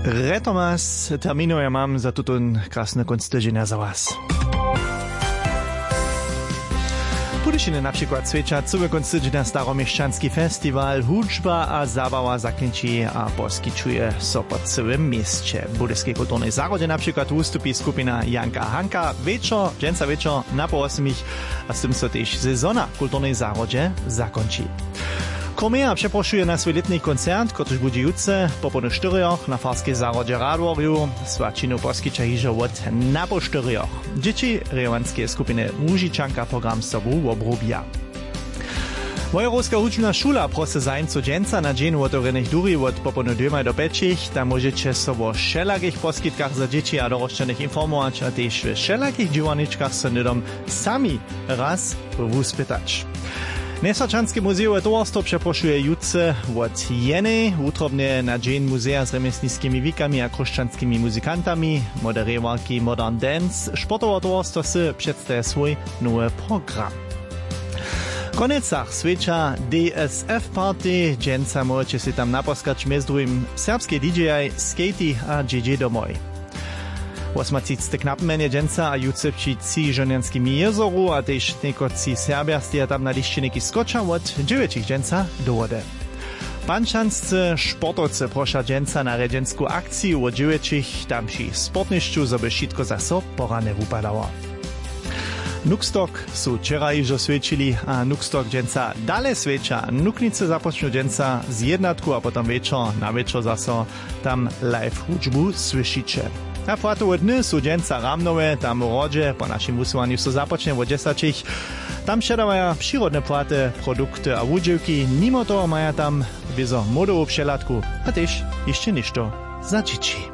Retomas, terminuje mam za tutun krasny konc tydzienia za was. Budyšiny na przykład svědča cały konc tydzienia Staromieszczanski festiwal, hudžba a zabawa zaklęci a poskyčuje so po całym mieście. W Budyskiej kulturnej zarodzie na przykład wystąpi skupina Janka Hanka dżęca wieczor na po 8, a z tym so też sezona kulturnej zarodzie zakończy. Komea przeproszuje na swój letni koncert, który będzie jutce po ponu 4 na Farskiej Zarodzie Radworiu. Słačinu poskyča hižo od na po 4. Dzieci rejowanskie skupiny Łužičanka program sobą obrubia. Wojerovska hudžbna šula prose zańcu dżęca na dzień otvorených duri od poponu 2 do 5. Tam możecie so o wszelakich poskytkach za dzieci a dorośćenych informować, a też w wszelakich dziewaniczkach so nidom sami raz wuspytać. Nesačanske muzeum towarstwo przeproszuje jutce od jeny, utrobnie na dzień muzea z remesnickimi wikami a chrześcijanskimi muzykantami, moderowarki Modern Dance, sportowe towarstwo sy przedstawia swój nowy program. Konecach svědča DSF Party, dżęca możecie się tam naposkać między drugim serbskie DJ, Skatey a JJ Domoj. 80 knapmenie dżęca a jutce przy Żonianskimi jezoru, a też niekoci Serbia stija tam na lišćeniki skocza od 9 dżęca do wody. Pančanscy sportovce prosza dżęca na redżensku akciju od 9, tam przy sportniszczu, żeby wszystko za so porane upadało. Nukstok su wczoraj już oswiecili, a Nukstok dżęca dalej swiecza. Nuknice zapoczną dżęca z jednatku, a potem na wieczor zaso tam live hudžbu słyszycie. Na płatowe dny su dżęca ramnowe, tam w rodzie, po naszym wysłaniu so zapocznie o 10. Tam przedawają przyrodne płaty, produkty a łudziewki, mimo to mają tam wiezo modową przelatku, a też jeszcze ništo za dzieci.